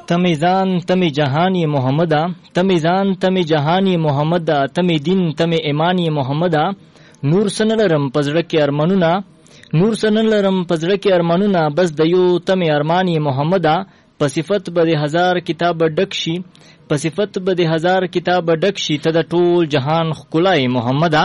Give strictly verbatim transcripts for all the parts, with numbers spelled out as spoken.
تمیزان تمی جهانی محمدا، تمیزان تمی جهانی محمدا، تمی دین تمی ایمانی محمدا، نور سنلرم پزړه کې ارمانونه، نور سنلرم پزړه کې ارمانونه، بس د یو تمی ارمانی محمدا، په صفت به د هزار کتاب ډک شي، په صفت به د هزار کتاب ډک شي، ته د ټول جهان ښکلی محمدا.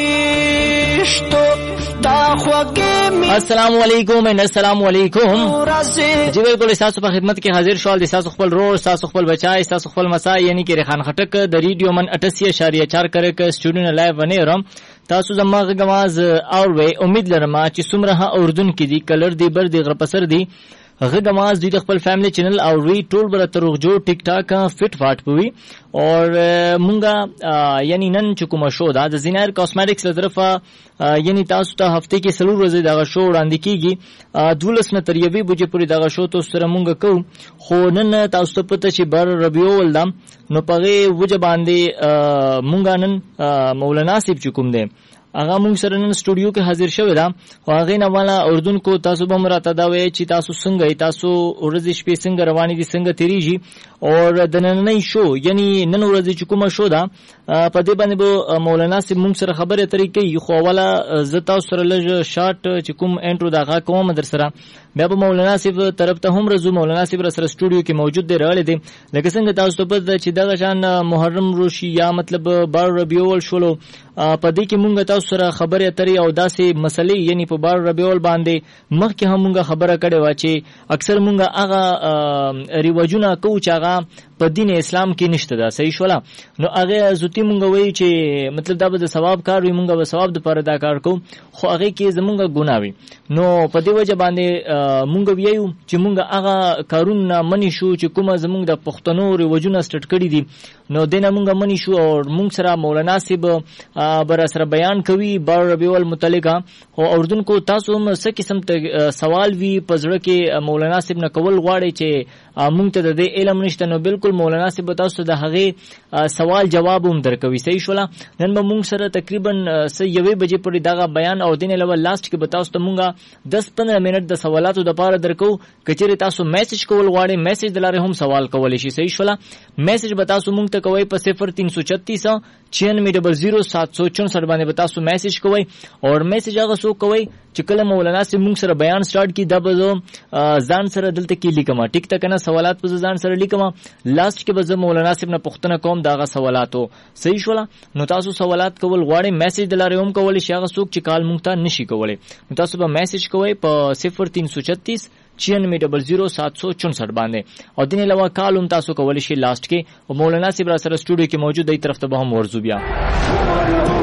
السلام علیکم ان السلام علیکم. جی بالکل تاسو په خدمت کې حاضر شول د تاسو خپل رور، تاسو خپل بچای، تاسو خپل مسای یعنی کې ریحان خټک د ریډیو من اٹھاسی اشاریه چار کرے ک سټوډیو نه لایو ونیرم. تاسو زموږ غواز اور وې امید لرم چې څومره اردن کې دی کلر دی بر دی غر پسر دی غږ ماز دوی د خپل فیملی چینل او وی ټول بر تروغ جو ټیک ټاک فټ فاټ پوي اور مونږه یعنی نن چې کومه شو دا د زینار کاسمیټکس له طرفه یعنی تاسو ته هفته کې سلور ورځې دغه شو وړاندې کیږي دولس نه تر یوې بجې پورې دغه شو تو سره مونږ کوو. خو نن تاسو ته پته چې بر ربیع الاول نو پغه وجه باندې مونږ نن مولانا سیب چکم دي هغه مونږ سره نن سټوډیو کې حاضر شوی دا. هغه نه والا اردن کو تاسو به مراته دا وای چې تاسو څنګه تاسو ورځ شپې څنګه روانې دي څنګه تیریږي او د نننۍ شو یعنی نن ورځ چې کومه شو دا په دې باندې به مولانا سي مونږ سره خبره طریقې خو والا ز تاسو سره لږ شارټ چې کوم انټرو دا غا کوم در سره بیا به مولانا سي طرف ته هم رزو مولانا سي سره سټوډیو کې موجود دی راغلي دي لکه څنګه تاسو ته پته چې دغه شان محرم روشي یا مطلب بار ربیع الاول شولو په دې کې مونږ تاسو سره خبرې اترې او داسې مسلې یعنی په بار ربیع الاول باندې مخکې هم مونږ خبره کړې و چې اکثر مونږ هغه ریواجونه کوو چې هغه په دین اسلام کې نشته دا صحیح شولا نو هغه زوتی مونږ وایي چې مطلب دا به د ثواب کار وي مونږ به ثواب د پاره دا کار کوو خو هغه کې زمونږ ګناه وي نو په دې وجه باندې مونږ ویو چې مونږ هغه کارونه منی شو چې کومه زمونږ د پښتنو ریواجونه سټارټ کړی دي نو دینه مونږ منی شو او مونږ سره مولانا صاحب بر سره بیان کوي بار ربیع الاول متعلق او اردن کو تاسو هم څه قسم ته سوال وی پزړه کې مولانا صاحب نه کول غواړي چې مونږ ته د علم نشته نو بالکل مولانا صاحب تاسو د هغه سوال جواب هم درکوي صحیح شولا. نن به مونږ سره تقریبا سه یوې بجې پورې دغه بیان او دین له لاست کې به تاسو ته مونږه دس پندرہ منټ د سوالاتو د پاره درکو کچېره تاسو میسج کول غواړئ میسج دلاره هم سوال کولای شي صحیح شولا. میسج به تاسو مونږ ته کوي په صفر تین سو چھتیس چھیانوے ڈبل زیرو سات سو چونسٹھ باندې به تاسو میسج کوئ او میسج هغه سو کوئ چې کله مولانا سي مونږ سره بیان سٹارټ کی دا به ځان سره دلته کې لیکم ټیک ټاک نه سوالات په ځان سره لیکم لاست کې به مولانا سي نه پښتنه کوم داغه سوالاتو صحیح شولا. نو تاسو سوالات کول غواړئ میسج دلاره هم کولای شي هغه څوک چې کال مونږ ته نشي کولای نو تاسو به میسج کوئ په صفر تین سو چھتیس چھیانوے ڈبل زیرو سات سو چونسٹھ باندې او دین علاوه کال هم تاسو کولای شي لاست کې او مولانا سي برا سره سټوډیو کې موجود دی طرف ته به هم ورزو بیا